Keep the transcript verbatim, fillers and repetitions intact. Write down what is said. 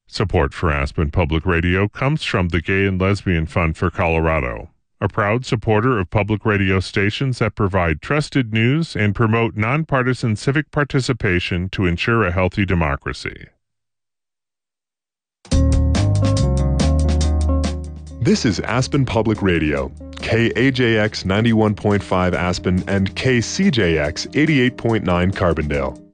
Support for Aspen Public Radio comes from the Gay and Lesbian Fund for Colorado, a proud supporter of public radio stations that provide trusted news and promote nonpartisan civic participation to ensure a healthy democracy. This is Aspen Public Radio, K A J X ninety-one point five Aspen and K C J X eighty-eight point nine Carbondale.